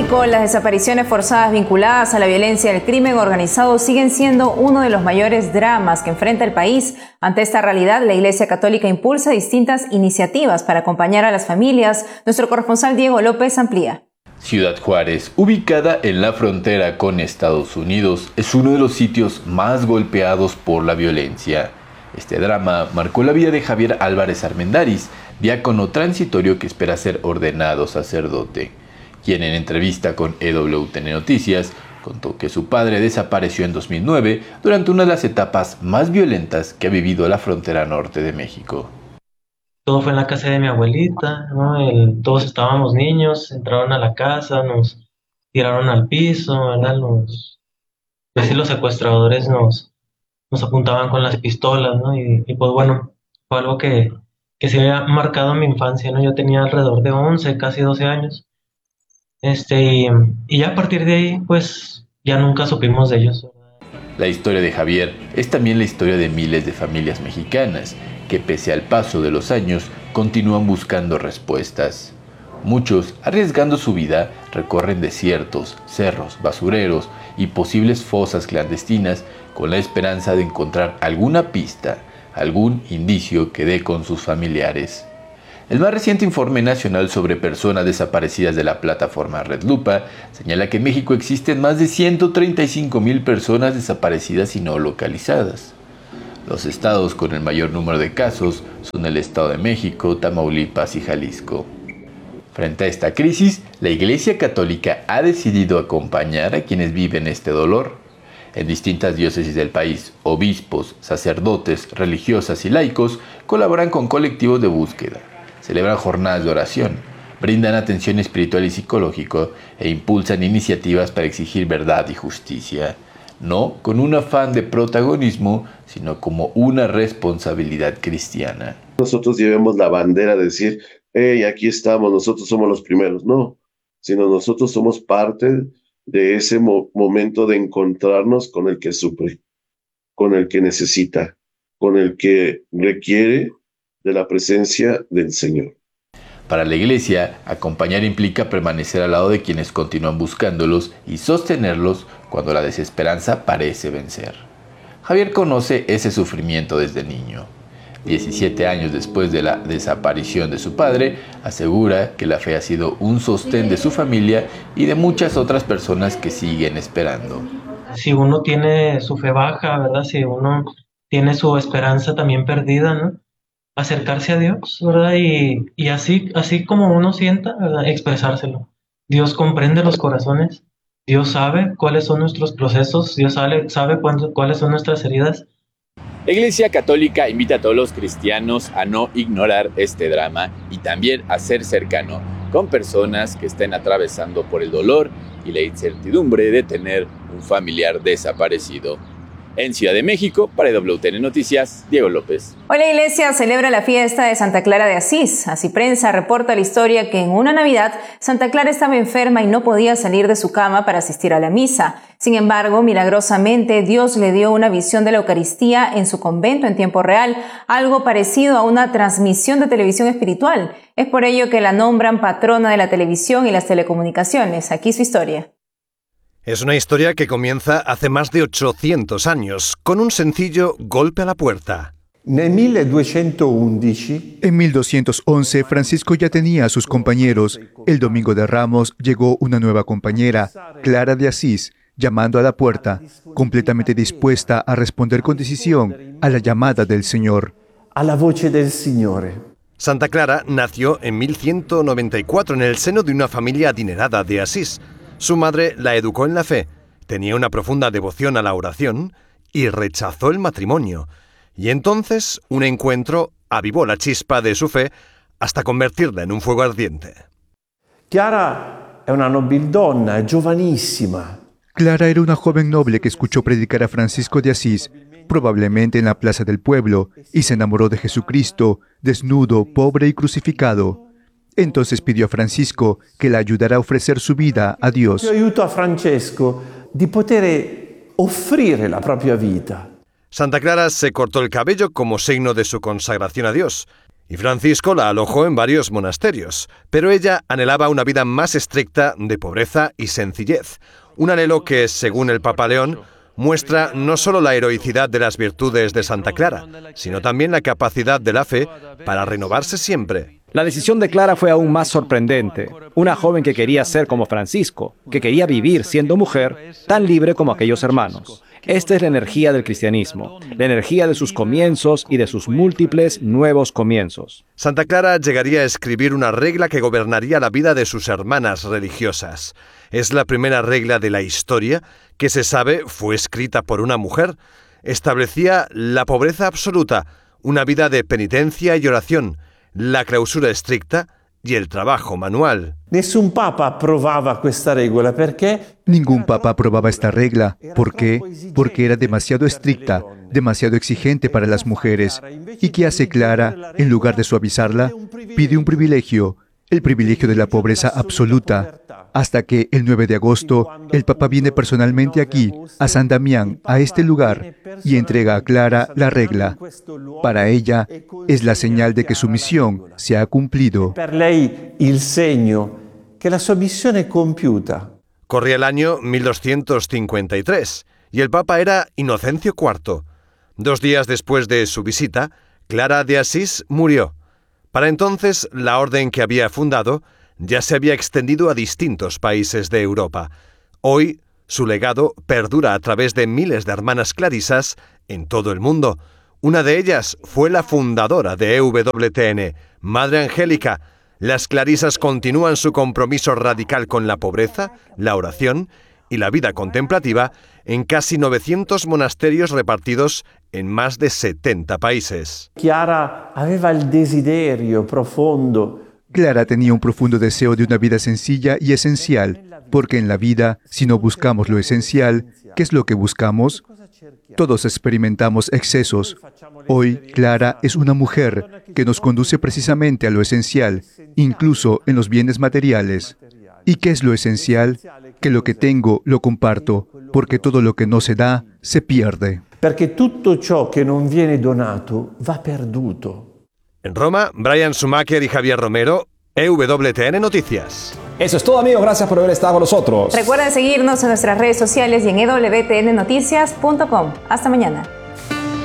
México, las desapariciones forzadas vinculadas a la violencia y el crimen organizado siguen siendo uno de los mayores dramas que enfrenta el país. Ante esta realidad, la Iglesia Católica impulsa distintas iniciativas para acompañar a las familias. Nuestro corresponsal Diego López amplía. Ciudad Juárez, ubicada en la frontera con Estados Unidos, es uno de los sitios más golpeados por la violencia. Este drama marcó la vida de Javier Álvarez Armendáriz, diácono transitorio que espera ser ordenado sacerdote, quien en entrevista con EWTN Noticias contó que su padre desapareció en 2009 durante una de las etapas más violentas que ha vivido la frontera norte de México. Todo fue en la casa de mi abuelita, ¿no? Todos estábamos niños, entraron a la casa, nos tiraron al piso, ¿verdad? Los secuestradores nos apuntaban con las pistolas, ¿no? Y pues bueno, fue algo que se había marcado en mi infancia, ¿no? Yo tenía alrededor de 11, casi 12 años. Y ya a partir de ahí, pues, ya nunca supimos de ellos. La historia de Javier es también la historia de miles de familias mexicanas que, pese al paso de los años, continúan buscando respuestas. Muchos, arriesgando su vida, recorren desiertos, cerros, basureros y posibles fosas clandestinas con la esperanza de encontrar alguna pista, algún indicio que dé con sus familiares. El más reciente informe nacional sobre personas desaparecidas de la plataforma Red Lupa señala que en México existen más de 135,000 personas desaparecidas y no localizadas. Los estados con el mayor número de casos son el Estado de México, Tamaulipas y Jalisco. Frente a esta crisis, la Iglesia Católica ha decidido acompañar a quienes viven este dolor. En distintas diócesis del país, obispos, sacerdotes, religiosas y laicos colaboran con colectivos de búsqueda, celebran jornadas de oración, brindan atención espiritual y psicológica e impulsan iniciativas para exigir verdad y justicia, no con un afán de protagonismo, sino como una responsabilidad cristiana. Nosotros llevemos la bandera de decir, hey, aquí estamos, nosotros somos los primeros, no, sino nosotros somos parte de ese momento de encontrarnos con el que sufre, con el que necesita, con el que requiere de la presencia del Señor. Para la Iglesia, acompañar implica permanecer al lado de quienes continúan buscándolos y sostenerlos cuando la desesperanza parece vencer. Javier conoce ese sufrimiento desde niño. 17 años después de la desaparición de su padre, asegura que la fe ha sido un sostén de su familia y de muchas otras personas que siguen esperando. Si uno tiene su fe baja, ¿verdad? Si uno tiene su esperanza también perdida, ¿no? Acercarse a Dios, ¿verdad? Y así como uno sienta, ¿verdad? Expresárselo. Dios comprende los corazones, Dios sabe cuáles son nuestros procesos, Dios sabe cuáles son nuestras heridas. La Iglesia Católica invita a todos los cristianos a no ignorar este drama y también a ser cercano con personas que estén atravesando por el dolor y la incertidumbre de tener un familiar desaparecido. En Ciudad de México, para EWTN Noticias, Diego López. Hoy la iglesia celebra la fiesta de Santa Clara de Asís. Así Prensa reporta la historia que en una Navidad, Santa Clara estaba enferma y no podía salir de su cama para asistir a la misa. Sin embargo, milagrosamente, Dios le dio una visión de la Eucaristía en su convento en tiempo real, algo parecido a una transmisión de televisión espiritual. Es por ello que la nombran patrona de la televisión y las telecomunicaciones. Aquí su historia. Es una historia que comienza hace más de 800 años, con un sencillo golpe a la puerta. En 1211, Francisco ya tenía a sus compañeros. El domingo de Ramos llegó una nueva compañera, Clara de Asís, llamando a la puerta, completamente dispuesta a responder con decisión a la llamada del Señor. A la voce del Signore. Santa Clara nació en 1194 en el seno de una familia adinerada de Asís. Su madre la educó en la fe, tenía una profunda devoción a la oración y rechazó el matrimonio. Y entonces un encuentro avivó la chispa de su fe hasta convertirla en un fuego ardiente. Chiara è una nobildonna, giovanissima. Clara era una joven noble que escuchó predicar a Francisco de Asís, probablemente en la plaza del pueblo, y se enamoró de Jesucristo, desnudo, pobre y crucificado. Entonces pidió a Francisco que la ayudara a ofrecer su vida a Dios. Io aiuto a Francesco di poter offrire la propria vita. Santa Clara se cortó el cabello como signo de su consagración a Dios y Francisco la alojó en varios monasterios, pero ella anhelaba una vida más estricta de pobreza y sencillez, un anhelo que, según el Papa León, muestra no solo la heroicidad de las virtudes de Santa Clara, sino también la capacidad de la fe para renovarse siempre. La decisión de Clara fue aún más sorprendente. Una joven que quería ser como Francisco, que quería vivir siendo mujer, tan libre como aquellos hermanos. Esta es la energía del cristianismo, la energía de sus comienzos y de sus múltiples nuevos comienzos. Santa Clara llegaría a escribir una regla que gobernaría la vida de sus hermanas religiosas. Es la primera regla de la historia que se sabe fue escrita por una mujer. Establecía la pobreza absoluta, una vida de penitencia y oración, la clausura estricta y el trabajo manual. Nessun papa approvava questa regola perché Ningún papa aprobaba esta regla. ¿Por qué? Porque era demasiado estricta, demasiado exigente para las mujeres. ¿Y qué hace Clara? En lugar de suavizarla, pide un privilegio, el privilegio de la pobreza absoluta. Hasta que el 9 de agosto, el Papa viene personalmente aquí, a San Damián, a este lugar, y entrega a Clara la regla. Para ella, es la señal de que su misión se ha cumplido. per lei il segno che la sua missione è compiuta. Corría el año 1253 y el Papa era Inocencio IV. 2 días después de su visita, Clara de Asís murió. Para entonces, la orden que había fundado ya se había extendido a distintos países de Europa. Hoy, su legado perdura a través de miles de hermanas clarisas en todo el mundo. Una de ellas fue la fundadora de EWTN, Madre Angélica. Las clarisas continúan su compromiso radical con la pobreza, la oración y la vida contemplativa en casi 900 monasterios repartidos en más de 70 países. Chiara aveva il desiderio profondo. Clara tenía un profundo deseo de una vida sencilla y esencial, porque en la vida, si no buscamos lo esencial, ¿qué es lo que buscamos? Todos experimentamos excesos. Hoy, Clara es una mujer que nos conduce precisamente a lo esencial, incluso en los bienes materiales. ¿Y qué es lo esencial? Que lo que tengo lo comparto, porque todo lo que no se da, se pierde. Perché tutto ciò che non viene donato va perduto. En Roma, Brian Schumacher y Javier Romero, EWTN Noticias. Eso es todo, amigos. Gracias por haber estado con nosotros. Recuerden seguirnos en nuestras redes sociales y en ewtnnoticias.com. Hasta mañana.